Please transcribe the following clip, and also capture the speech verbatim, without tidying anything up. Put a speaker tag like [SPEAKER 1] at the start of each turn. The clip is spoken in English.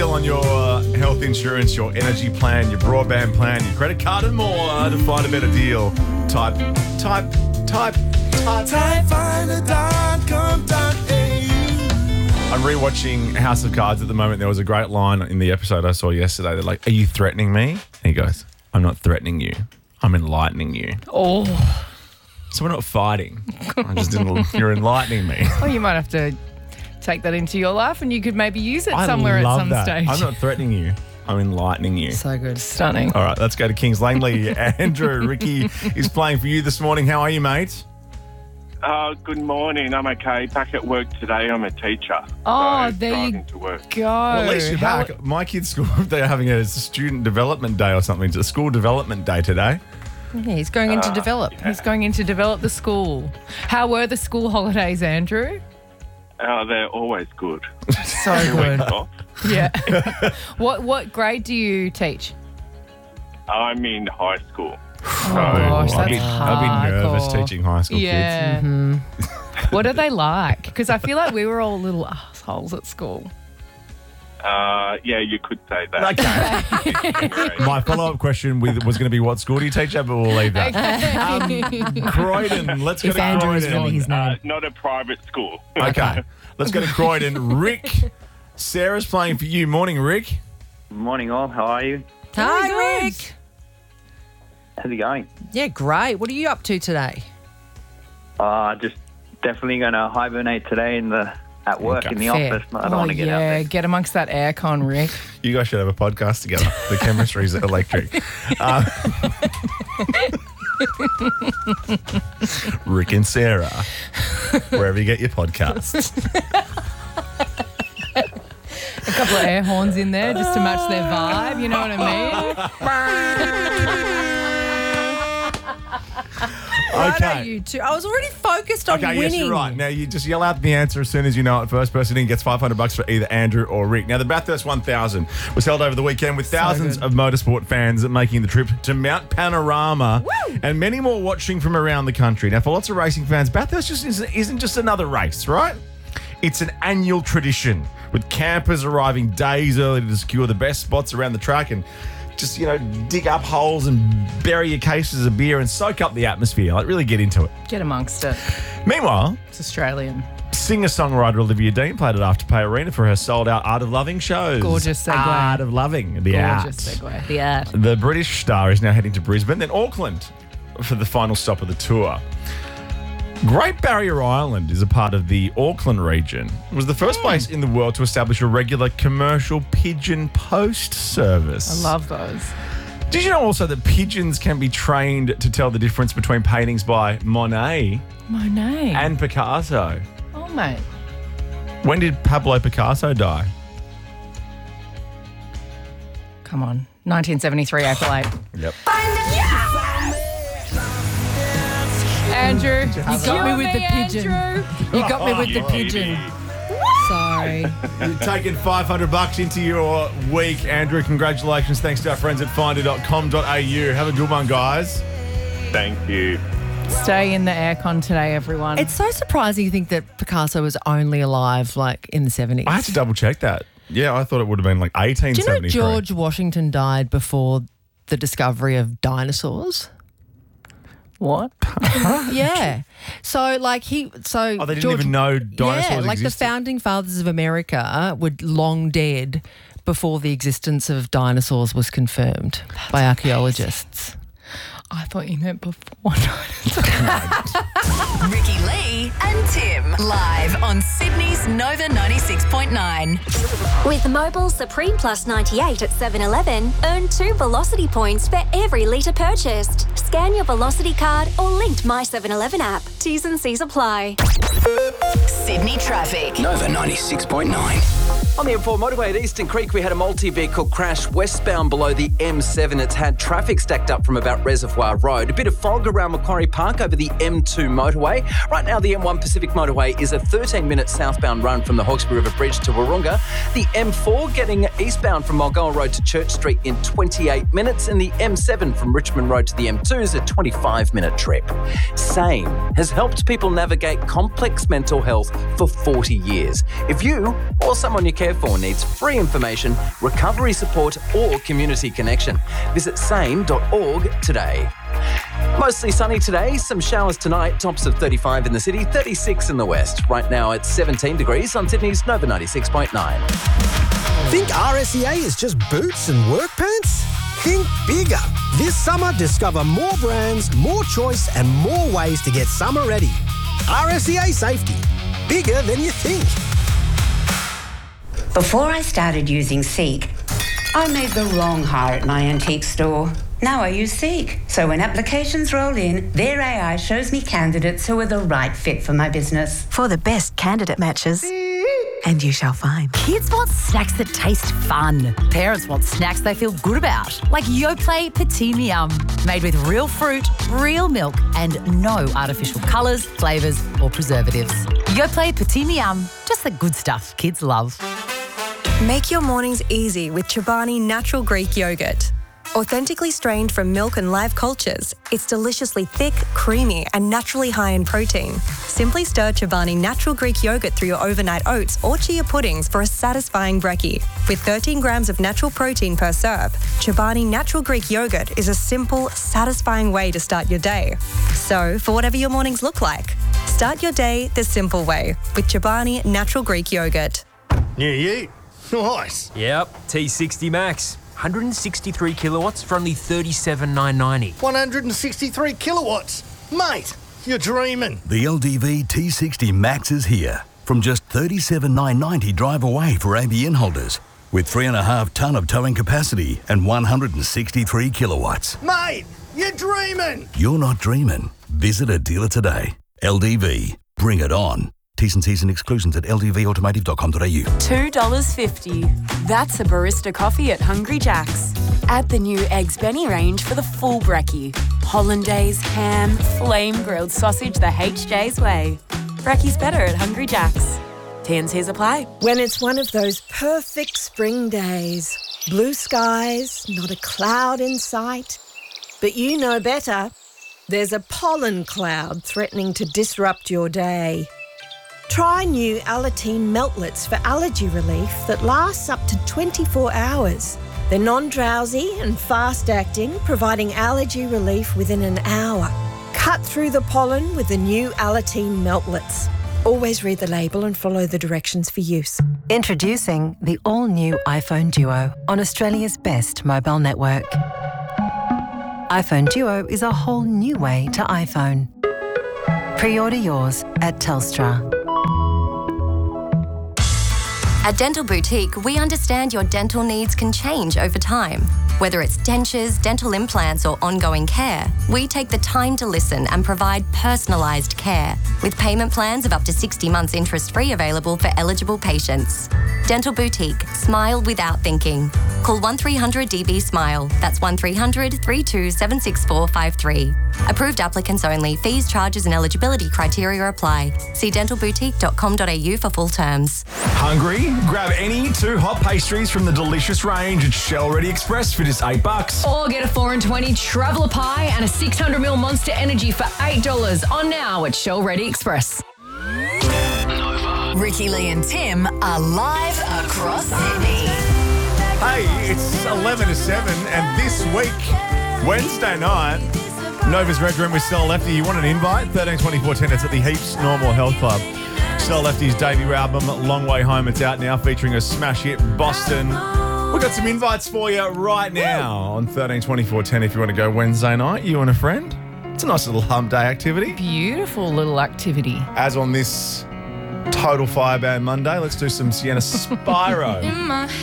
[SPEAKER 1] deal on your uh, health insurance, your energy plan, your broadband plan, your credit card and more. Uh, to find a better deal, type, type, type, type.
[SPEAKER 2] Type finder dot com dot a u.
[SPEAKER 1] I'm rewatching House of Cards at the moment. There was a great line in the episode I saw yesterday. They're like, "Are you threatening me?" And he goes, "I'm not threatening you. I'm enlightening you."
[SPEAKER 3] Oh.
[SPEAKER 1] So we're not fighting. I just didn't. You're enlightening me.
[SPEAKER 3] Well, you might have to take that into your life and you could maybe use it
[SPEAKER 1] I
[SPEAKER 3] somewhere
[SPEAKER 1] love
[SPEAKER 3] at some
[SPEAKER 1] that.
[SPEAKER 3] stage.
[SPEAKER 1] I'm not threatening you. I'm enlightening you.
[SPEAKER 4] So good.
[SPEAKER 3] Stunning.
[SPEAKER 1] All right, let's go to Kings Langley. Andrew, Ricky is playing for you this morning. How are you, mate?
[SPEAKER 5] Uh, good morning. I'm okay. Back at work today. I'm a teacher.
[SPEAKER 3] Oh,
[SPEAKER 5] so
[SPEAKER 3] there you
[SPEAKER 5] driving to work.
[SPEAKER 3] Go.
[SPEAKER 1] Well, at least you're
[SPEAKER 3] How-
[SPEAKER 1] back. My kids' school, they're having a student development day or something. It's a school development day today.
[SPEAKER 4] Yeah, he's going in to develop.
[SPEAKER 3] He's going in to develop the school. How were the school holidays, Andrew?
[SPEAKER 5] Oh, they're always good.
[SPEAKER 4] So good.
[SPEAKER 5] Off.
[SPEAKER 3] Yeah. what what grade do you teach?
[SPEAKER 5] I'm in high school.
[SPEAKER 3] Oh, gosh,
[SPEAKER 1] I'd
[SPEAKER 3] that's
[SPEAKER 1] be, I'd be nervous
[SPEAKER 3] hardcore.
[SPEAKER 1] teaching high school
[SPEAKER 3] Yeah.
[SPEAKER 1] kids.
[SPEAKER 4] Mm-hmm.
[SPEAKER 3] What are they like? Because I feel like we were all little assholes at school.
[SPEAKER 5] Uh, yeah, you could say that.
[SPEAKER 1] Okay. My follow-up question with, was going to be, what school do you teach at? But we'll leave that. Um, Croydon. Let's go
[SPEAKER 4] If
[SPEAKER 1] to
[SPEAKER 4] Andrew is
[SPEAKER 1] Croydon.
[SPEAKER 4] really his
[SPEAKER 5] Uh,
[SPEAKER 4] name.
[SPEAKER 5] not a private school.
[SPEAKER 1] Okay. Let's go to Croydon. Rick, Sarah's playing for you. Morning, Rick.
[SPEAKER 6] Morning all, how are you?
[SPEAKER 4] Hi,
[SPEAKER 3] good.
[SPEAKER 4] Rick.
[SPEAKER 6] How's it going?
[SPEAKER 4] Yeah, great. What are you up to today?
[SPEAKER 6] Uh, just definitely going to hibernate today in the at work
[SPEAKER 1] Okay.
[SPEAKER 6] in the
[SPEAKER 4] Fair.
[SPEAKER 6] office. I don't
[SPEAKER 3] Oh,
[SPEAKER 6] want to get
[SPEAKER 3] yeah.
[SPEAKER 6] out there.
[SPEAKER 3] Get amongst that aircon, Rick.
[SPEAKER 1] You guys should have a podcast together. The chemistry's electric. Uh, Rick and Sarah, wherever you get your podcasts.
[SPEAKER 3] A couple of air horns in there just to match their vibe. You know what I mean?
[SPEAKER 4] Right
[SPEAKER 1] Okay.
[SPEAKER 4] on you two. I was already focused on
[SPEAKER 1] Okay,
[SPEAKER 4] winning.
[SPEAKER 1] yes, you're right. Now, you just yell out the answer as soon as you know it. First person in gets five hundred bucks for either Andrew or Rick. Now, the Bathurst one thousand was held over the weekend with thousands
[SPEAKER 4] good.
[SPEAKER 1] of motorsport fans making the trip to Mount Panorama and many more watching from around the country. Now, for lots of racing fans, Bathurst just isn't, isn't just another race, right? It's an annual tradition with campers arriving days early to secure the best spots around the track and just, you know, dig up holes and bury your cases of beer and soak up the atmosphere. Like, really get into it.
[SPEAKER 3] Get amongst it.
[SPEAKER 1] Meanwhile,
[SPEAKER 3] It's Australian.
[SPEAKER 1] singer-songwriter Olivia Dean played at Afterpay Arena for her sold-out Art of Loving shows.
[SPEAKER 3] Gorgeous segue.
[SPEAKER 1] Art of Loving, the
[SPEAKER 3] Gorgeous
[SPEAKER 1] art.
[SPEAKER 3] segue. The art.
[SPEAKER 1] The British star is now heading to Brisbane, then Auckland for the final stop of the tour. Great Barrier Island is a part of the Auckland region. It was the first place in the world to establish a regular commercial pigeon post service.
[SPEAKER 3] I love those.
[SPEAKER 1] Did you know also that pigeons can be trained to tell the difference between paintings by Monet
[SPEAKER 3] Monet.
[SPEAKER 1] and Picasso?
[SPEAKER 3] oh, mate.
[SPEAKER 1] When did Pablo Picasso die?
[SPEAKER 3] Come on. nineteen seventy-three, April eighth.
[SPEAKER 1] Yep.
[SPEAKER 3] Andrew, you got
[SPEAKER 4] got
[SPEAKER 3] me
[SPEAKER 4] me,
[SPEAKER 3] with the pigeon.
[SPEAKER 4] Andrew. You got me with the pigeon. Sorry.
[SPEAKER 1] You're taking five hundred bucks into your week, Andrew. Congratulations. Thanks to our friends at finder dot com dot a u. Have a good one, guys.
[SPEAKER 5] Thank you.
[SPEAKER 3] Stay in the aircon today, everyone.
[SPEAKER 4] It's so surprising you think that Picasso was only alive like in the seventies.
[SPEAKER 1] I had to double check that. Yeah, I thought it would have been like eighteen
[SPEAKER 4] Do you know
[SPEAKER 1] seventy-three.
[SPEAKER 4] George Washington died before the discovery of dinosaurs?
[SPEAKER 3] what?
[SPEAKER 4] Yeah. So like he so
[SPEAKER 1] Oh, they didn't
[SPEAKER 4] George-
[SPEAKER 1] even know dinosaurs
[SPEAKER 4] Yeah, like the
[SPEAKER 1] existed?
[SPEAKER 4] founding fathers of America were long dead before the existence of dinosaurs was confirmed by archaeologists.
[SPEAKER 3] I thought you meant before.
[SPEAKER 7] Ricky Lee and Tim live on Sydney's Nova ninety-six point nine.
[SPEAKER 8] With Mobile Supreme Plus ninety-eight at seven eleven, earn two Velocity points for every litre purchased. Scan your Velocity card or linked My seven eleven app. T's and C's apply.
[SPEAKER 7] Sydney traffic.
[SPEAKER 9] Nova ninety-six point nine.
[SPEAKER 10] On the M four motorway at Eastern Creek, we had a multi-vehicle crash westbound below the M seven. It's had traffic stacked up from about Reservoir Road. A bit of fog around Macquarie Park over the M two motorway. Right now, the M one Pacific motorway is a thirteen-minute southbound run from the Hawkesbury River Bridge to Wahroonga. The M four getting eastbound from Mulgoa Road to Church Street in twenty-eight minutes. And the M seven from Richmond Road to the M two is a twenty-five-minute trip. SANE has helped people navigate complex mental health for forty years. If you or someone you care care for needs free information, recovery support or community connection. Visit sane dot org today. Mostly sunny today, some showers tonight, tops of thirty-five in the city, thirty-six in the west. Right now it's seventeen degrees on Sydney's Nova ninety-six point nine.
[SPEAKER 9] Think R S E A is just boots and work pants? Think bigger. This summer, discover more brands, more choice and more ways to get summer ready. R S E A Safety. Bigger than you think.
[SPEAKER 11] Before I started using Seek, I made the wrong hire at my antique store. Now I use Seek. So when applications roll in, their A I shows me candidates who are the right fit for my business.
[SPEAKER 12] For the best candidate matches. And you shall find.
[SPEAKER 13] Kids want snacks that taste fun. Parents want snacks they feel good about. Like Yoplait Petit Miam. Made with real fruit, real milk, and no artificial colours, flavours, or preservatives. Yoplait Petit Miam. Just the good stuff kids love.
[SPEAKER 14] Make your mornings easy with Chobani Natural Greek Yogurt. Authentically strained from milk and live cultures, it's deliciously thick, creamy, and naturally high in protein. Simply stir Chobani Natural Greek Yogurt through your overnight oats or chia puddings for a satisfying brekkie. With thirteen grams of natural protein per serve, Chobani Natural Greek Yogurt is a simple, satisfying way to start your day. So, for whatever your mornings look like, start your day the simple way with Chobani Natural Greek Yogurt.
[SPEAKER 15] Yeah, yeah. Nice.
[SPEAKER 16] Yep, T sixty Max. one hundred sixty-three kilowatts for only thirty-seven thousand nine hundred ninety.
[SPEAKER 15] one hundred sixty-three kilowatts. Mate, you're dreaming.
[SPEAKER 17] The L D V T sixty Max is here. From just thirty-seven thousand nine hundred ninety drive away for A B N holders. With three and a half tonne of towing capacity and one hundred sixty-three kilowatts.
[SPEAKER 15] Mate, you're dreaming.
[SPEAKER 17] You're not dreaming. Visit a dealer today. L D V. Bring it on. T's and C's and exclusions at l d v automotive dot com dot a u.
[SPEAKER 18] two dollars fifty. That's a barista coffee at Hungry Jack's. Add the new Eggs Benny range for the full brekkie. Hollandaise, ham, flame grilled sausage the H J's way. Brekkie's better at Hungry Jack's. T and C's apply.
[SPEAKER 19] When it's one of those perfect spring days, blue skies, not a cloud in sight, but you know better, there's a pollen cloud threatening to disrupt your day. Try new Alateen Meltlets for allergy relief that lasts up to twenty-four hours. They're non-drowsy and fast-acting, providing allergy relief within an hour. Cut through the pollen with the new Alateen Meltlets. Always read the label and follow the directions for use.
[SPEAKER 12] Introducing the all-new iPhone Duo on Australia's best mobile network. iPhone Duo is a whole new way to iPhone. Pre-order yours at Telstra.
[SPEAKER 20] At Dental Boutique, we understand your dental needs can change over time. Whether it's dentures, dental implants, or ongoing care, we take the time to listen and provide personalised care, with payment plans of up to sixty months interest-free available for eligible patients. Dental Boutique. Smile without thinking. Call one three hundred D B SMILE. That's one three hundred, three two seven six four five three. Approved applicants only. Fees, charges and eligibility criteria apply. See dental boutique dot com dot a u for full terms.
[SPEAKER 1] Hungry? Grab any two hot pastries from the delicious range at Shell Ready Express for just eight bucks.
[SPEAKER 3] Or get a four and twenty traveller pie and a six hundred ml Monster Energy for eight dollars on now at Shell Ready Express.
[SPEAKER 7] Ricky Lee and Tim are live across Sydney.
[SPEAKER 1] Hey, it's eleven to seven, and this week, Wednesday night, Nova's Red Room with Stella Lefty. You want an invite? thirteen twenty-four ten. It's at the Heaps Normal Health Club. Stella Lefty's debut album, Long Way Home. It's out now, featuring a smash hit, Boston. We've got some invites for you right now on thirteen twenty-four ten if you want to go Wednesday night, you and a friend. It's a nice little hump day activity.
[SPEAKER 3] Beautiful little activity.
[SPEAKER 1] As on this Total Fireband Monday, let's do some Sienna Spyro.
[SPEAKER 3] In my